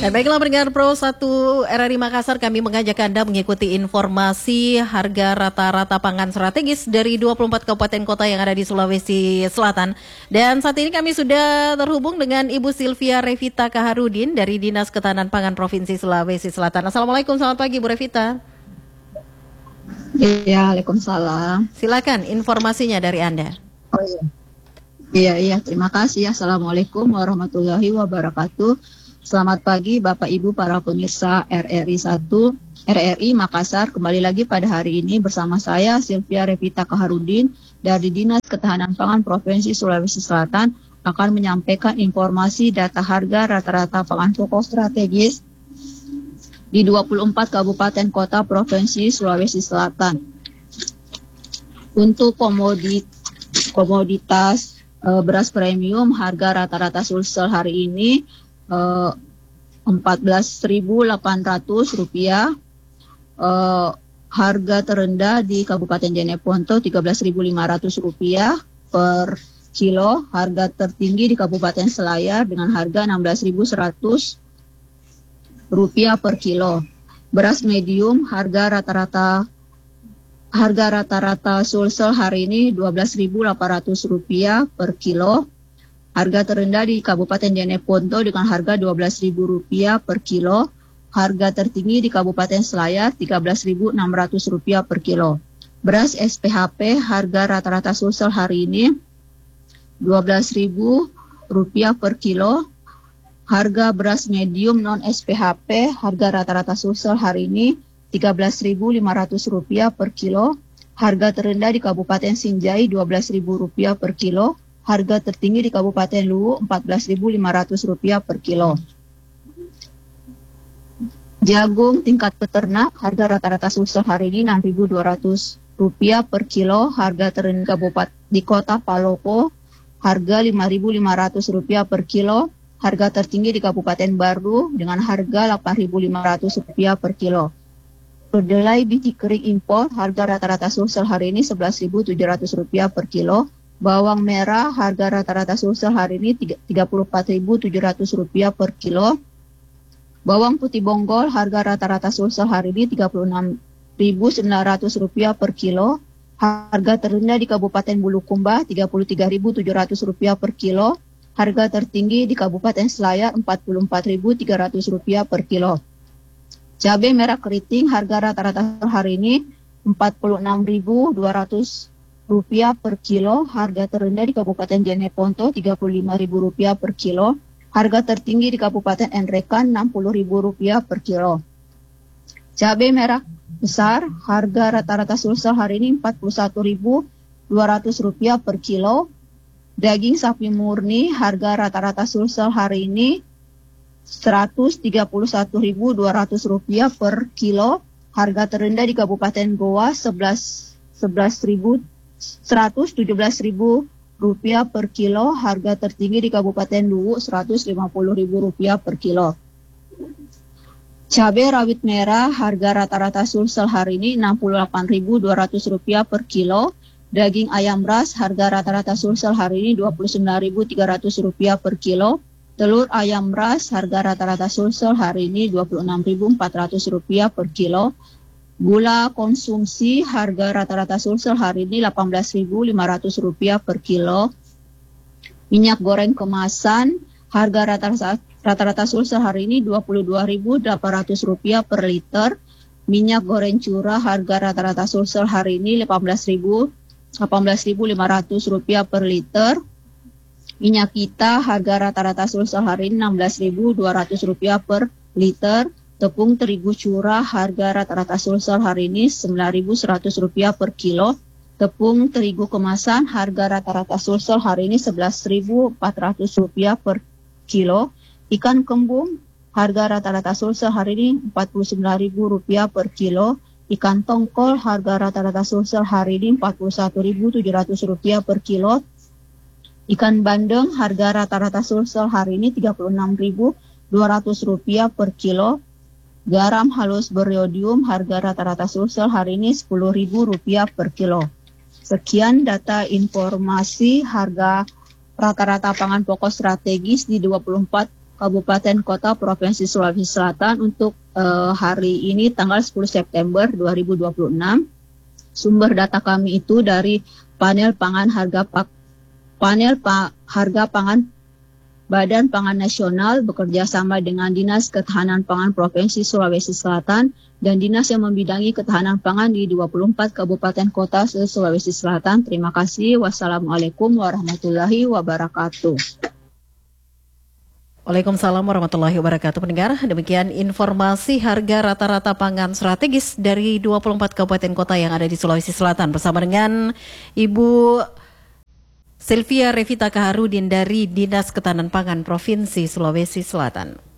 Baiklah pendengar Pro 1 RRI Makassar, kami mengajak Anda mengikuti informasi harga rata-rata pangan strategis dari 24 kabupaten kota yang ada di Sulawesi Selatan. Dan saat ini kami sudah terhubung dengan Ibu Sylvia Revita Kaharudin dari Dinas Ketahanan Pangan Provinsi Sulawesi Selatan. Assalamualaikum, selamat pagi Bu Revita. Iya, Waalaikumsalam. Silakan informasinya dari Anda. Oh iya, terima kasih. Assalamualaikum warahmatullahi wabarakatuh. Selamat pagi Bapak Ibu para pemirsa RRI 1, RRI Makassar. Kembali lagi pada hari ini bersama saya Sylvia Revita Kaharudin dari Dinas Ketahanan Pangan Provinsi Sulawesi Selatan akan menyampaikan informasi data harga rata-rata pangan pokok strategis di 24 kabupaten kota Provinsi Sulawesi Selatan. Untuk komoditas beras premium, harga rata-rata Sulsel hari ini Rp14.800, harga terendah di Kabupaten Jeneponto Rp13.500 per kilo, harga tertinggi di Kabupaten Selayar dengan harga Rp16.100 per kilo. Beras medium, harga rata-rata Sulsel hari ini Rp12.800 per kilo. Harga terendah di Kabupaten Jeneponto dengan harga Rp12.000 per kilo. Harga tertinggi di Kabupaten Selayar Rp13.600 per kilo. Beras SPHP, harga rata-rata Sulsel hari ini Rp12.000 per kilo. Harga beras medium non SPHP, harga rata-rata Sulsel hari ini Rp13.500 per kilo. Harga terendah di Kabupaten Sinjai Rp12.000 per kilo. Harga tertinggi di Kabupaten Luwu Rp14.500 per kilo. Jagung tingkat peternak, harga rata-rata Sulsel hari ini Rp6.200 per kilo. Harga terendah di Kota Palopo, harga Rp5.500 per kilo. Harga tertinggi di Kabupaten Bardu dengan harga Rp8.500 per kilo. Kedelai biji kering impor, harga rata-rata Sulsel hari ini Rp11.700 per kilo. Bawang merah, harga rata-rata Sulsel hari ini Rp34.700 per kilo. Bawang putih bonggol, harga rata-rata Sulsel hari ini Rp36.900 per kilo. Harga terendah di Kabupaten Bulukumba Rp33.700 per kilo. Harga tertinggi di Kabupaten Selayar Rp44.300 per kilo. Cabai merah keriting, harga rata-rata hari ini Rp46.200 per kilo. Harga terendah di Kabupaten Jeneponto Rp35.000 per kilo. Harga tertinggi di Kabupaten Enrekan Rp60.000 per kilo. Cabai merah besar, harga rata-rata Sulsel hari ini Rp41.200 per kilo. Daging sapi murni, harga rata-rata Sulsel hari ini Rp131.200 per kilo. Harga terendah di Kabupaten Goa Rp117.000 per kilo. Harga tertinggi di Kabupaten Luwu Rp150.000 per kilo. Cabai rawit merah, harga rata-rata Sulsel hari ini Rp68.200 per kilo. Daging ayam ras, harga rata-rata Sulsel hari ini Rp29.300 per kilo. Telur ayam ras, harga rata-rata Sulsel hari ini Rp26.400 per kilo. Gula konsumsi, harga rata-rata Sulsel hari ini Rp18.500 per kilo. Minyak goreng kemasan, harga rata-rata Sulsel hari ini Rp22.800 per liter. Minyak goreng curah, harga rata-rata Sulsel hari ini Rp18.500 per liter. Minyak kita, harga rata-rata Sulsel hari ini Rp16.200 per liter. Tepung terigu curah, harga rata-rata Sulsel hari ini Rp9.100 per kilo. Tepung terigu kemasan, harga rata-rata Sulsel hari ini Rp11.400 per kilo. Ikan kembung, harga rata-rata Sulsel hari ini Rp49.000 per kilo. Ikan tongkol, harga rata-rata Sulsel hari ini Rp41.700 per kilo. Ikan bandeng, harga rata-rata Sulsel hari ini Rp36.200 per kilo. Garam halus beriodium, harga rata-rata Sulsel hari ini Rp10.000 per kilo. Sekian data informasi harga rata-rata pangan pokok strategis di 24 Kabupaten Kota Provinsi Sulawesi Selatan untuk hari ini tanggal 10 September 2026. Sumber data kami itu dari panel harga pangan Badan Pangan Nasional bekerja sama dengan Dinas Ketahanan Pangan Provinsi Sulawesi Selatan dan dinas yang membidangi ketahanan pangan di 24 kabupaten kota Sulawesi Selatan. Terima kasih. Wassalamualaikum warahmatullahi wabarakatuh. Waalaikumsalam warahmatullahi wabarakatuh. Pendengar, demikian informasi harga rata-rata pangan strategis dari 24 kabupaten kota yang ada di Sulawesi Selatan bersama dengan Ibu Sylvia Revita Kaharudin dari Dinas Ketahanan Pangan Provinsi Sulawesi Selatan.